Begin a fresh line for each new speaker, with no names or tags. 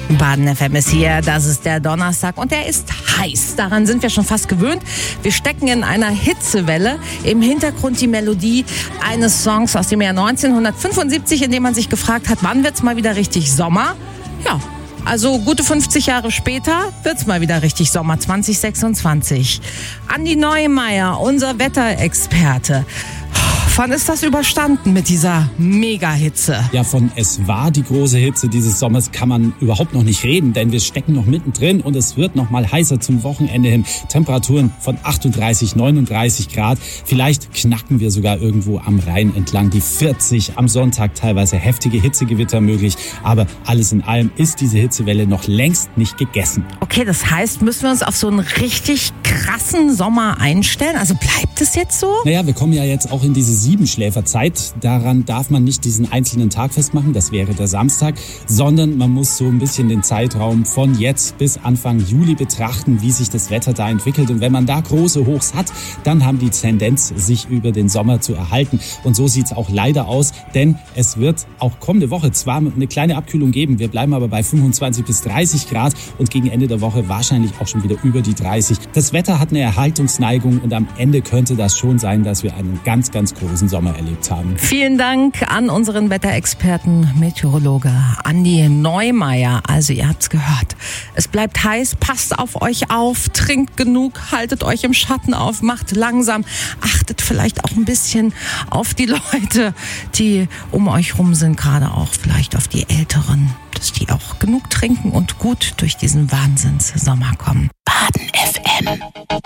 Baden FM ist hier, das ist der Donnerstag und der ist heiß. Daran sind wir schon fast gewöhnt. Wir stecken in einer Hitzewelle. Im Hintergrund die Melodie eines Songs aus dem Jahr 1975, in dem man sich gefragt hat, wann wird's mal wieder richtig Sommer? Ja, also gute 50 Jahre später wird's mal wieder richtig Sommer 2026. Andi Neumeier, unser Wetterexperte. Wann ist das überstanden mit dieser Mega-Hitze?
Ja, von es war die große Hitze dieses Sommers kann man überhaupt noch nicht reden, denn wir stecken noch mittendrin und es wird noch mal heißer zum Wochenende hin. Temperaturen von 38, 39 Grad. Vielleicht knacken wir sogar irgendwo am Rhein entlang die 40. Am Sonntag teilweise heftige Hitzegewitter möglich. Aber alles in allem ist diese Hitzewelle noch längst nicht gegessen.
Okay, das heißt, müssen wir uns auf so einen richtig krassen Sommer einstellen? Also bleibt es jetzt so?
Naja, wir kommen ja jetzt auch in diese Siebenschläferzeit. Daran darf man nicht diesen einzelnen Tag festmachen, das wäre der Samstag, sondern man muss so ein bisschen den Zeitraum von jetzt bis Anfang Juli betrachten, wie sich das Wetter da entwickelt. Und wenn man da große Hochs hat, dann haben die Tendenz, sich über den Sommer zu erhalten. Und so sieht es auch leider aus, denn es wird auch kommende Woche zwar eine kleine Abkühlung geben, wir bleiben aber bei 25 bis 30 Grad und gegen Ende der Woche wahrscheinlich auch schon wieder über die 30. Das Wetter hat eine Erhaltungsneigung und am Ende könnte das schon sein, dass wir einen ganz, ganz großen Sommer erlebt haben.
Vielen Dank an unseren Wetterexperten, Meteorologe Andi Neumeier. Also ihr habt's gehört. Es bleibt heiß, passt auf euch auf, trinkt genug, haltet euch im Schatten auf, macht langsam, achtet vielleicht auch ein bisschen auf die Leute, die um euch rum sind, gerade auch vielleicht auf die Älteren, dass die auch genug trinken und gut durch diesen Wahnsinns-Sommer kommen. Baden FM.